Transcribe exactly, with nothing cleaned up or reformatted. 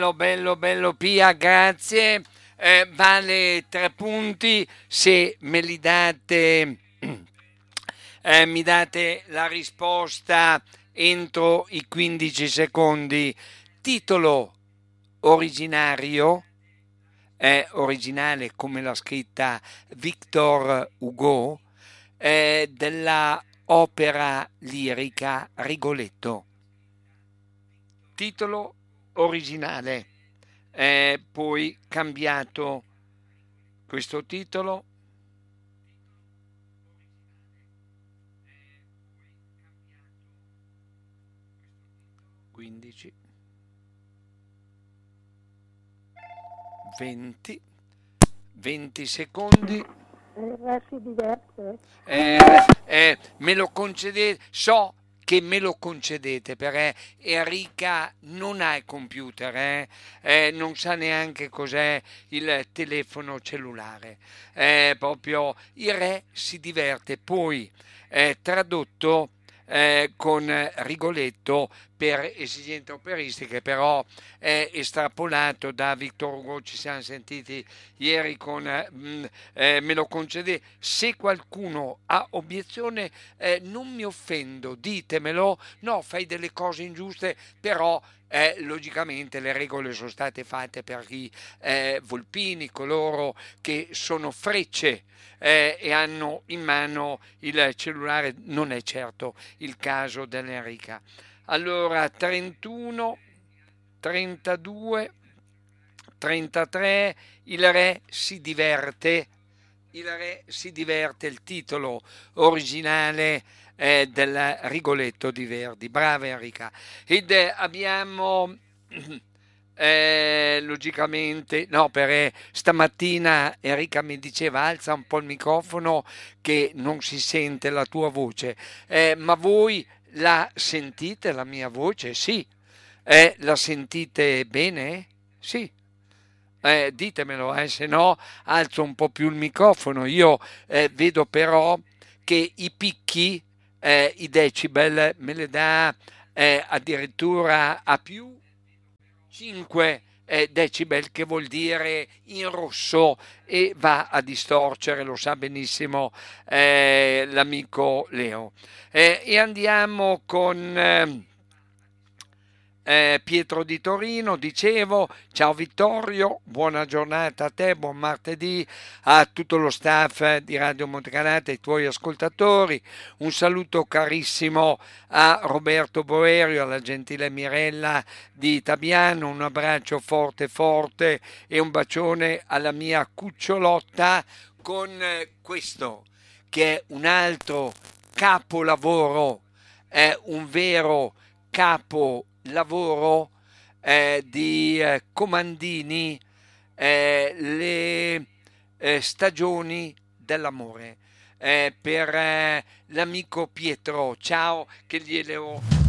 Bello, bello, bello Pia, grazie. Eh, vale tre punti se me li date, eh, mi date la risposta entro i quindici secondi. Titolo originario, è originale come l'ha scritta Victor Hugo, eh, della opera lirica Rigoletto. Titolo originale, è poi cambiato questo titolo. quindici, venti, venti secondi. Eh, si diverte. Eh, eh, me lo concedete, so che me lo concedete perché Enrica non ha il computer, eh, eh, non sa neanche cos'è il telefono cellulare, eh, proprio il re si diverte, poi eh, tradotto eh, con Rigoletto per esigenze operistiche, però è estrapolato da Victor Hugo, ci siamo sentiti ieri con eh, mh, eh, me lo concede. Se qualcuno ha obiezione, eh, non mi offendo, ditemelo. No, fai delle cose ingiuste, però eh, logicamente le regole sono state fatte per i eh, volpini, coloro che sono frecce eh, e hanno in mano il cellulare. Non è certo il caso dell'Enrica. Allora, trentuno, trentadue, trentatré, il re si diverte, il re si diverte, il titolo originale eh, del Rigoletto di Verdi. Brava Enrica. Ed eh, abbiamo eh, logicamente, no, perché stamattina Enrica mi diceva alza un po' il microfono che non si sente la tua voce. Eh, ma voi la sentite la mia voce? Sì. Eh, la sentite bene? Sì. Eh, ditemelo, eh, se no alzo un po' più il microfono. Io eh, vedo però che i picchi, eh, i decibel, me le dà eh, addirittura a più cinque eh, decibel, che vuol dire in rosso, e va a distorcere, lo sa benissimo eh, l'amico Leo. Eh, e andiamo con... eh, eh, Pietro di Torino, dicevo, ciao Vittorio, buona giornata a te, buon martedì a tutto lo staff di Radio Montecanata e ai tuoi ascoltatori, un saluto carissimo a Roberto Boerio, alla gentile Mirella di Tabiano, un abbraccio forte forte e un bacione alla mia cucciolotta con eh, questo che è un altro capolavoro, è un vero capolavoro eh, di eh, Comandini, eh, le eh, stagioni dell'amore, eh, per eh, l'amico Pietro. Ciao, che glielo